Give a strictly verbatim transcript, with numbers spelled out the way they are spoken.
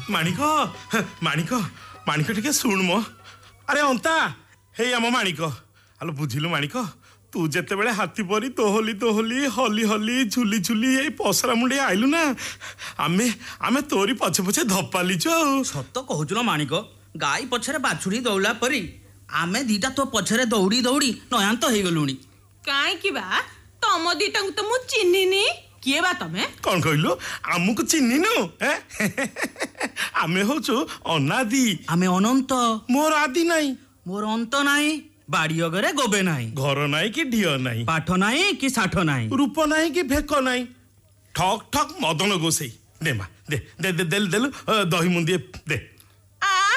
ମାଣିକ ମାଣିକ ମାଣିକ ଟିକେ ଶୁଣ ମୋ ଆରେ ଅନ୍ତା ହେଇ ଆମ ମାଣିକ ଆଲୋ ବୁଝିଲୁ ମାଣିକ ତୁ ଯେତେବେଳେ ହାତୀ ପରି ଦୋହଲି ଦୋହଲି ହଲି ହଲି ଝୁଲି ଝୁଲି ଏଇ ପସରା ମୁଣ୍ଡି ଆଇଲୁ ନା ଆମେ ଆମେ ତୋରି ପଛେ ପଛେ ଧପାଲିଛୁ ଆଉ ସତ କହୁଛୁ ନା ମାଣିକ ଗାଈ ପଛରେ ବାଛୁରୀ ଦୌଡ଼ିଲା ପରି ଆମେ ଦିଟା ତୋ ପଛରେ ଦୌଡ଼ି ଦୌଡ଼ି ନୟାନ୍ତ ହେଇଗଲୁଣି କାହିଁକି ବା ତମ ଦିଟାଙ୍କୁ ତ ମୁଁ ଚିହ୍ନିନି କିଏ ବା ତମେ କଣ କହିଲୁ ଆମକୁ ଚିହ୍ନିନୁ ଆମେ ହଉଛୁ ଅନାଦି ଆମେ ଅନନ୍ତ ମୋର ଆଦି ନାହିଁ ମୋର ଅନ୍ତ ନାହିଁ ବାଡ଼ି ଅଗରେ ଗୋବେ ନାହିଁ ଘର ନାହିଁ କି ଢିଅ ନାହିଁ ପାଠ ନାହିଁ କି ଷାଠ ନାହିଁ ରୂପ ନାହିଁ କି ଭେକ ନାହିଁ ଠକ୍ ଠକ୍ ମଦନ ଗୋସେଇ ଦେ ମା ଦେ ଦେ ଦେଲୁ ଦେଲୁ ଦହି ମୁନ୍ଦିଏ ଦେ